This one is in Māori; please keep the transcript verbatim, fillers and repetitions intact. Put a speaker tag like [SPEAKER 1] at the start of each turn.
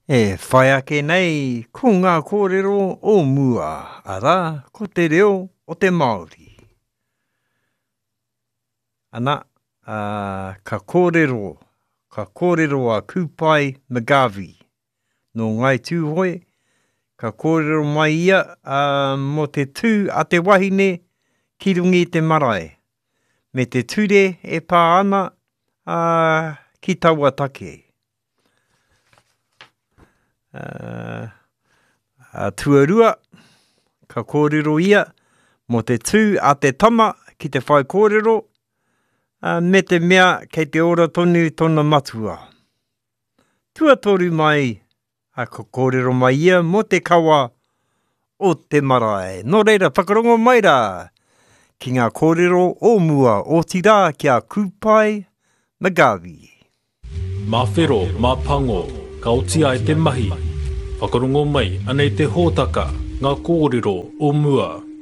[SPEAKER 1] E whai ake nei, ko ngā kōrero o mua, ara, ko te reo o te Māori. Ana, uh, ka kōrero, ka kōrero a Kupai Magavi, no ngai tūhoi, ka kōrero mai ia uh, mo te tū a te wahine ki rungi te marae, me te ture e pā ana uh, ki taua take. Uh, uh, tuarua, ka kōrero ia, mo te tū a te tama ki te whai kōrero, uh, me te mea kei te ora tonu tona matua. Tua toru mai, a ka kōrero mai ia mo te kawa o te marae. Nō reira, whakarongo mai rā, ki ngā kōrero o mua o tira kia Kupai Magavi.
[SPEAKER 2] Mā whero, mā pango, ka otia e te mahi. Whakarongo mai, anei te hōtaka, ngā kōrero o mua.